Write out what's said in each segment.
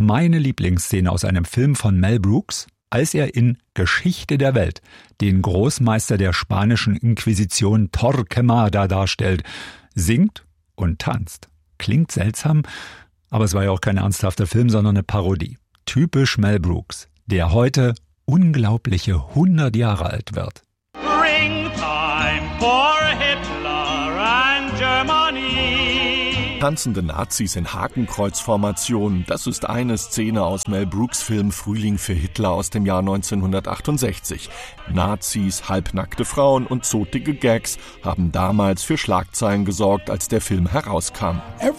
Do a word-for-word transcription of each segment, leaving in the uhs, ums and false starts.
meine Lieblingsszene aus einem Film von Mel Brooks, als er in Geschichte der Welt den Großmeister der spanischen Inquisition Torquemada darstellt, singt und tanzt. Klingt seltsam, aber es war ja auch kein ernsthafter Film, sondern eine Parodie. Typisch Mel Brooks, der heute unglaubliche hundert Jahre alt wird. Springtime for Hitler and Germany. Tanzende Nazis in Hakenkreuzformation, das ist eine Szene aus Mel Brooks Film Frühling für Hitler aus dem Jahr neunzehnhundertachtundsechzig. Nazis, halbnackte Frauen und zotige Gags haben damals für Schlagzeilen gesorgt, als der Film herauskam.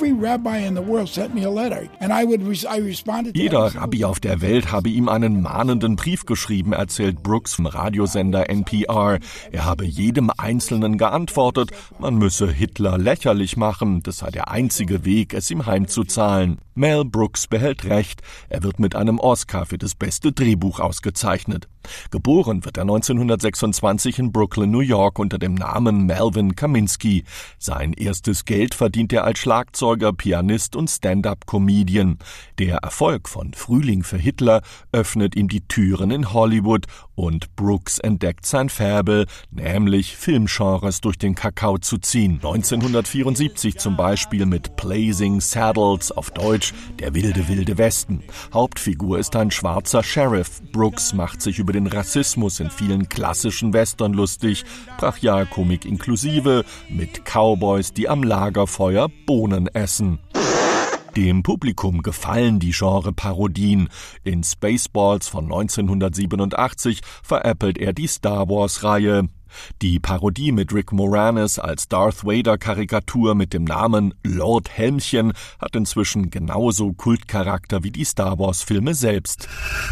Jeder Rabbi auf der Welt habe ihm einen mahnenden Brief geschrieben, erzählt Brooks vom Radiosender N P R. Er habe jedem Einzelnen geantwortet, man müsse Hitler lächerlich machen, das sei der einzige Weg, es ihm heimzuzahlen. Mel Brooks behält recht, er wird mit einem Oscar für das beste Drehbuch ausgezeichnet. Geboren wird er neunzehnhundertsechsundzwanzig in Brooklyn, New York unter dem Namen Melvin Kaminsky. Sein erstes Geld verdient er als Schlagzeuger, Pianist und Stand-up-Comedian. Der Erfolg von Frühling für Hitler öffnet ihm die Türen in Hollywood und Brooks entdeckt sein Faible, nämlich Filmgenres durch den Kakao zu ziehen. neunzehnhundertvierundsiebzig zum Beispiel mit Blazing Saddles, auf Deutsch Der wilde, wilde Westen. Hauptfigur ist ein schwarzer Sheriff. Brooks macht sich über den Rassismus in vielen klassischen Western lustig, Brachialkomik inklusive, mit Cowboys, die am Lagerfeuer Bohnen essen. Dem Publikum gefallen die Genre-Parodien. In Spaceballs von neunzehnhundertsiebenundachtzig veräppelt er die Star Wars-Reihe. Die Parodie mit Rick Moranis als Darth Vader-Karikatur mit dem Namen Lord Helmchen hat inzwischen genauso Kultcharakter wie die Star Wars-Filme selbst.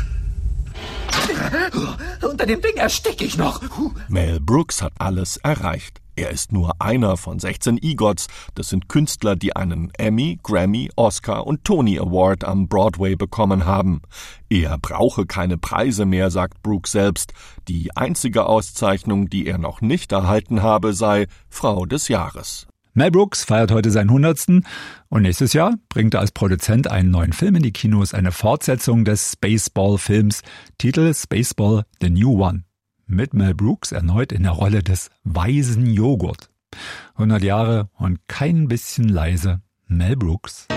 Unter dem Ding ersticke ich noch. Mel Brooks hat alles erreicht. Er ist nur einer von sechzehn EGOTs. Das sind Künstler, die einen Emmy, Grammy, Oscar und Tony Award am Broadway bekommen haben. Er brauche keine Preise mehr, sagt Brooks selbst. Die einzige Auszeichnung, die er noch nicht erhalten habe, sei Frau des Jahres. Mel Brooks feiert heute seinen hundertsten und nächstes Jahr bringt er als Produzent einen neuen Film in die Kinos, eine Fortsetzung des Spaceball-Films, Titel Spaceball The New One. Mit Mel Brooks erneut in der Rolle des weisen Joghurt. hundert Jahre und kein bisschen leise Mel Brooks.